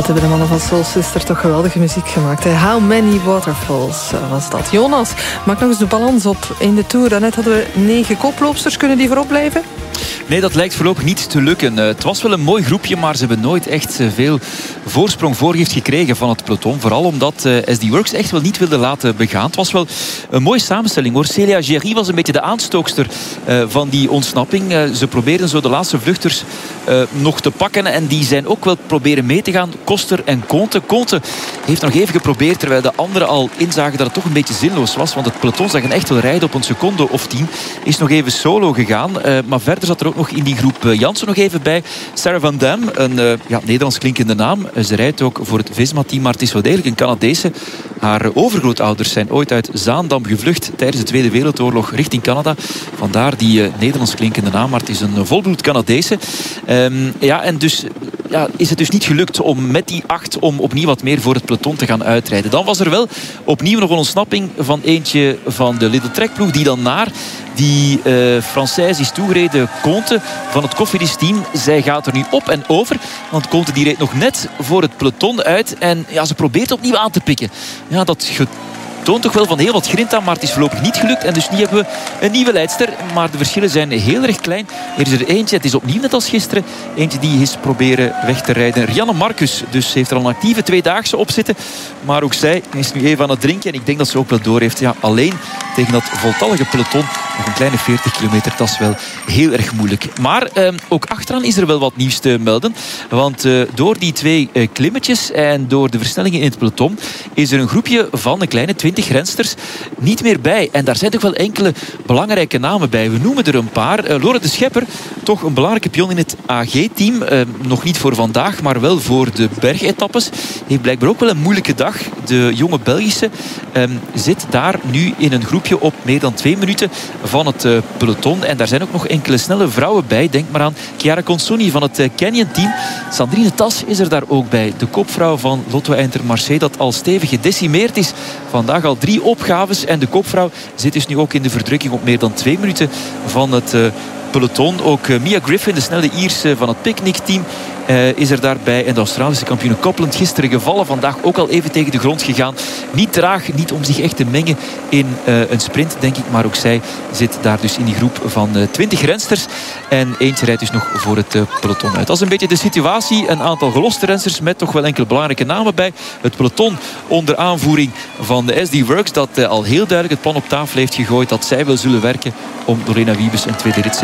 hebben de mannen van Soul Sister toch geweldige muziek gemaakt. How Many Waterfalls was dat. Jonas, maak nog eens de balans op in de Tour. Daarnet hadden we 9 koploopsters. Kunnen die voorop blijven? Nee, dat lijkt voorlopig niet te lukken. Het was wel een mooi groepje, maar ze hebben nooit echt veel voorsprong voorgift gekregen van het peloton. Vooral omdat SD Worx echt wel niet wilde laten begaan. Het was wel een mooie samenstelling hoor. Célia Géry was een beetje de aanstookster van die ontsnapping. Ze probeerden zo de laatste vluchters nog te pakken en die zijn ook wel proberen mee te gaan. Koster en Conte. Conte heeft nog even geprobeerd, terwijl de anderen al inzagen dat het toch een beetje zinloos was. Want het peloton zag hen echt wel rijden op een seconde of 10. Is nog even solo gegaan. Maar verder zat er ook nog in die groep Jansen nog even bij. Sarah Van Dam, een Nederlands klinkende naam. Ze rijdt ook voor het Visma-team, maar het is wel degelijk een Canadese. Haar overgrootouders zijn ooit uit Zaandam gevlucht tijdens de Tweede Wereldoorlog richting Canada. Vandaar die Nederlands klinkende naam, maar het is een volbloed Canadese. En dus is het dus niet gelukt om met die 8 om opnieuw wat meer voor het peloton te gaan uitrijden. Dan was er wel opnieuw nog een ontsnapping van eentje van de Lidl Trek-ploeg die dan naar die Française is toegereden, Conte van het Cofidis-team. Zij gaat er nu op en over, want Conte die reed nog net voor het peloton uit en ze probeert opnieuw aan te pikken. Ja, dat toont toch wel van heel wat grinta, maar het is voorlopig niet gelukt. En dus nu hebben we een nieuwe leidster. Maar de verschillen zijn heel erg klein. Er is er eentje, het is opnieuw net als gisteren. Eentje die is proberen weg te rijden. Rianne Marcus, dus heeft er al een actieve 2-daagse op zitten. Maar ook zij is nu even aan het drinken. En ik denk dat ze ook wel door heeft. Ja, alleen tegen dat voltallige peloton. Nog een kleine 40 kilometer, dat is wel heel erg moeilijk. Maar ook achteraan is er wel wat nieuws te melden. Want door die 2 klimmetjes en door de versnellingen in het peloton is er een groepje van een kleine 20 rensters niet meer bij. En daar zijn toch wel enkele belangrijke namen bij. We noemen er een paar. Lore de Schepper, toch een belangrijke pion in het AG-team. Nog niet voor vandaag, maar wel voor de bergetappes. Heeft blijkbaar ook wel een moeilijke dag. De jonge Belgische zit daar nu in een groepje op meer dan 2 minuten van het peloton. En daar zijn ook nog enkele snelle vrouwen bij. Denk maar aan Chiara Consoni van het Canyon-team. Sandrine Tas is er daar ook bij. De kopvrouw van Lotto Intermarché, dat al stevig gedecimeerd is. Vandaag al 3 opgaves. En de kopvrouw zit dus nu ook in de verdrukking op meer dan 2 minuten van het peloton. Ook Mia Griffin, de snelle Ierse van het Picnic-team, is er daarbij. En de Australische kampioen Copland gisteren gevallen. Vandaag ook al even tegen de grond gegaan. Niet traag, niet om zich echt te mengen in een sprint, denk ik. Maar ook zij zit daar dus in die groep van 20 rensters. En eentje rijdt dus nog voor het peloton uit. Dat is een beetje de situatie. Een aantal geloste rensters met toch wel enkele belangrijke namen bij. Het peloton onder aanvoering van de SD Worx, dat al heel duidelijk het plan op tafel heeft gegooid dat zij wel zullen werken om Lorena Wiebes een tweede rit